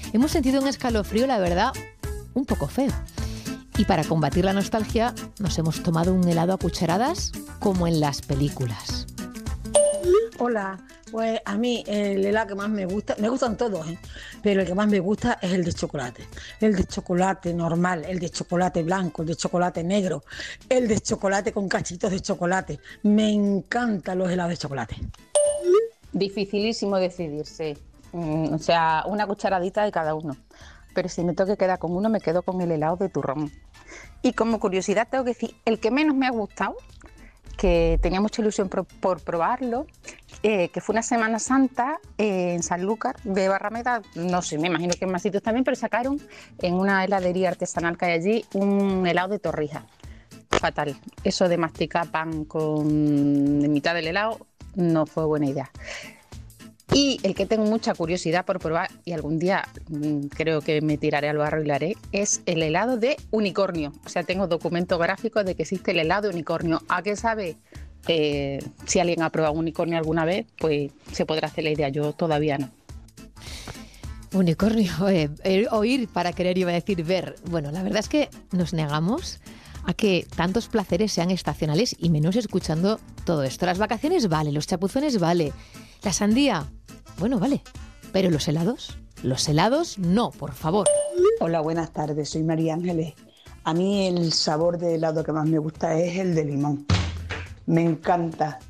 hemos sentido un escalofrío, la verdad, un poco feo. Y para combatir la nostalgia, nos hemos tomado un helado a cucharadas como en las películas. Hola, pues a mí el helado que más me gustan todos, pero el que más me gusta es el de chocolate. El de chocolate normal, el de chocolate blanco, el de chocolate negro, el de chocolate con cachitos de chocolate. Me encantan los helados de chocolate. Dificilísimo decidirse, o sea, una cucharadita de cada uno. Pero si me tengo que quedar con uno, me quedo con el helado de turrón. Y como curiosidad tengo que decir, el que menos me ha gustado, que tenía mucha ilusión por probarlo, que fue una Semana Santa en Sanlúcar de Barrameda, no sé, me imagino que en más sitios también, pero sacaron en una heladería artesanal que hay allí un helado de torrija. Fatal, eso de masticar pan con de mitad del helado no fue buena idea. Y el que tengo mucha curiosidad por probar, y algún día creo que me tiraré al barro y lo haré, es el helado de unicornio. O sea, tengo documentos gráficos de que existe el helado de unicornio. ¿A qué sabe? Si alguien ha probado unicornio alguna vez, pues se podrá hacer la idea. Yo todavía no. Unicornio, oír para querer, iba a decir ver. Bueno, la verdad es que nos negamos a que tantos placeres sean estacionales y menos escuchando todo esto. Las vacaciones vale, los chapuzones vale, la sandía, bueno, vale, pero los helados no, por favor. Hola, buenas tardes, soy María Ángeles. A mí el sabor de helado que más me gusta es el de limón. Me encanta.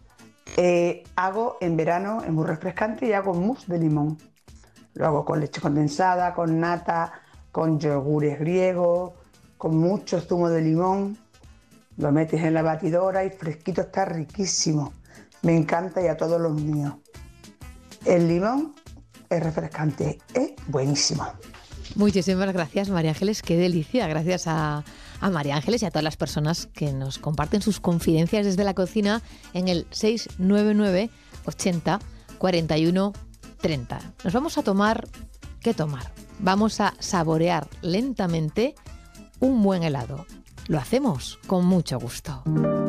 Hago en verano, es muy refrescante, y hago mousse de limón. Lo hago con leche condensada, con nata, con yogures griegos, con mucho zumo de limón. Lo metes en la batidora y fresquito, está riquísimo. Me encanta, y a todos los míos. El limón es refrescante, es buenísimo. Muchísimas gracias, María Ángeles, qué delicia. Gracias a María Ángeles y a todas las personas que nos comparten sus confidencias desde la cocina en el 699 80 41 30. Nos vamos a tomar, ¿qué tomar? Vamos a saborear lentamente un buen helado. Lo hacemos con mucho gusto.